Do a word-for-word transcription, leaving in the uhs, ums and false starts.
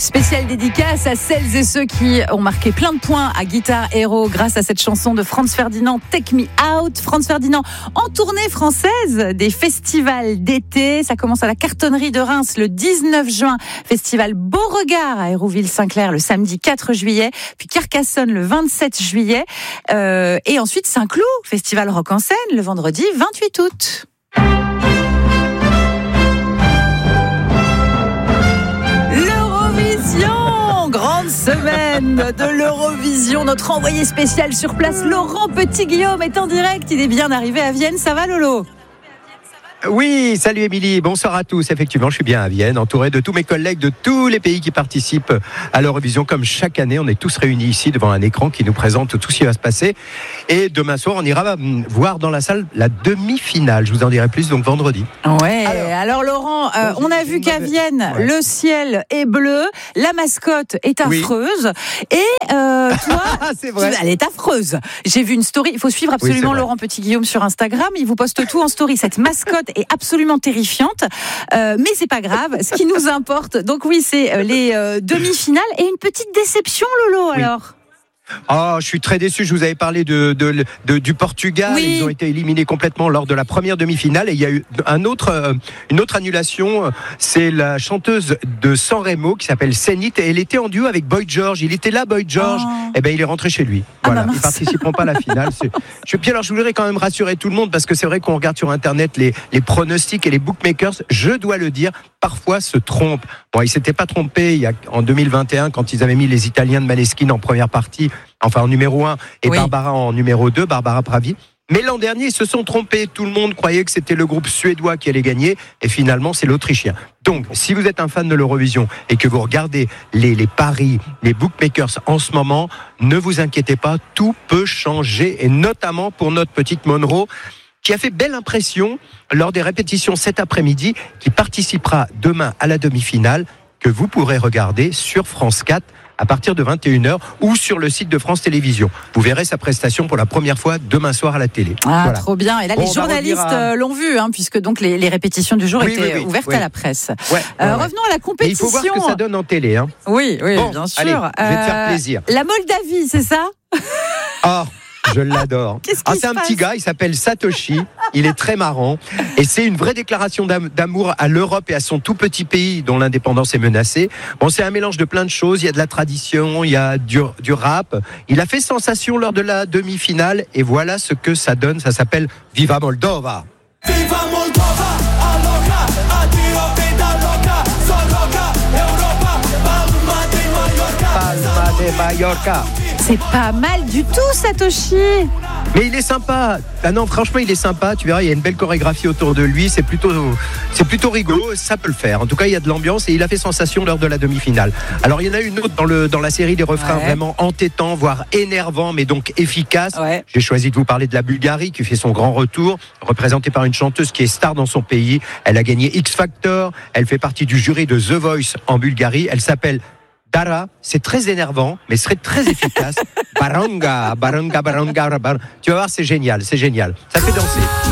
Spéciale dédicace à celles et ceux qui ont marqué plein de points à Guitar Hero grâce à cette chanson de Franz Ferdinand, Take Me Out. Franz Ferdinand en tournée française des festivals d'été. Ça commence à la Cartonnerie de Reims le dix-neuf juin. Festival Beauregard à Hérouville-Saint-Clair le samedi quatre juillet. Puis Carcassonne le vingt-sept juillet. Euh, et ensuite Saint-Cloud, Festival Rock en scène le vendredi vingt-huit août. Grande semaine de l'Eurovision. Notre envoyé spécial sur place, Laurent Petit-Guillaume, est en direct. Il est bien arrivé à Vienne. Ça va, Lolo ? Oui, salut Émilie, bonsoir à tous. Effectivement, je suis bien à Vienne, entouré de tous mes collègues de tous les pays qui participent à l'Eurovision. Comme chaque année, on est tous réunis ici devant un écran qui nous présente tout ce qui va se passer. Et demain soir, on ira voir dans la salle la demi-finale. Je vous en dirai plus donc vendredi. Ouais. Alors, alors Laurent, euh, on a vu qu'à Vienne, ouais. le ciel est bleu, la mascotte est affreuse. Oui. Et euh, toi, c'est vrai. elle est affreuse. J'ai vu une story. Il faut suivre absolument oui, Laurent Petit-Guillaume sur Instagram. Il vous poste tout en story. Cette mascotte est absolument terrifiante, euh, mais c'est pas grave. Ce qui nous importe, donc oui, c'est les euh, demi-finales et une petite déception, Lolo. Alors. Oui. Oh, je suis très déçu. Je vous avais parlé de, de, de du Portugal. Oui. Ils ont été éliminés complètement lors de la première demi-finale. Et il y a eu un autre, euh, une autre annulation. C'est la chanteuse de San Remo qui s'appelle Zenith. Et elle était en duo avec Boy George. Il était là, Boy George. Oh. Et ben, il est rentré chez lui. Voilà. Ah bah ils participeront pas à la finale. C'est... Je, puis alors, je voudrais quand même rassurer tout le monde parce que c'est vrai qu'on regarde sur Internet les, les pronostics et les bookmakers. Je dois le dire, parfois se trompent. Bon, ils s'étaient pas trompés il y a, en deux mille vingt et un quand ils avaient mis les Italiens de Maneskin en première partie. Enfin en numéro un et oui. Barbara en numéro deux, Barbara Pravi. Mais l'an dernier, ils se sont trompés. Tout le monde croyait que c'était le groupe suédois qui allait gagner et finalement, c'est l'Autrichien. Donc, si vous êtes un fan de l'Eurovision et que vous regardez les, les paris, les bookmakers en ce moment, ne vous inquiétez pas, tout peut changer et notamment pour notre petite Monroe qui a fait belle impression lors des répétitions cet après-midi, qui participera demain à la demi-finale que vous pourrez regarder sur France quatre à partir de vingt et une heures ou sur le site de France Télévisions. Vous verrez sa prestation pour la première fois demain soir à la télé. Ah, voilà. Trop bien. Et là, bon, les journalistes à... l'ont vu, hein, puisque donc les, les répétitions du jour oui, étaient oui, oui, ouvertes oui. à la presse. Ouais, euh, ouais, revenons à la compétition. Et il faut voir ce que ça donne en télé. Hein. Oui, oui, bon, bien sûr. Allez, je vais te faire plaisir. Euh, la Moldavie, c'est ça ? Oh, je l'adore. Ah, c'est un passe petit gars, il s'appelle Satoshi. Il est très marrant. Et c'est une vraie déclaration d'amour à l'Europe et à son tout petit pays dont l'indépendance est menacée. Bon, c'est un mélange de plein de choses. Il y a de la tradition, il y a du, du rap. Il a fait sensation lors de la demi-finale. Et voilà ce que ça donne. Ça s'appelle Viva Moldova. Viva Moldova, aloha, addio vida loca, soloca, Europa, Palma de Mallorca. Palma de Mallorca. C'est pas mal du tout, Satoshi. Mais il est sympa. Ah non, franchement, il est sympa. Tu verras, il y a une belle chorégraphie autour de lui. C'est plutôt, c'est plutôt rigolo. Ça peut le faire. En tout cas, il y a de l'ambiance et il a fait sensation lors de la demi-finale. Alors, il y en a une autre dans le dans la série des refrains ouais. vraiment entêtants, voire énervants, mais donc efficaces. Ouais. J'ai choisi de vous parler de la Bulgarie qui fait son grand retour, représentée par une chanteuse qui est star dans son pays. Elle a gagné X Factor. Elle fait partie du jury de The Voice en Bulgarie. Elle s'appelle Dara, c'est très énervant, mais serait très efficace. Baranga, baranga, baranga, baranga. Tu vas voir, c'est génial, c'est génial. Ça fait danser.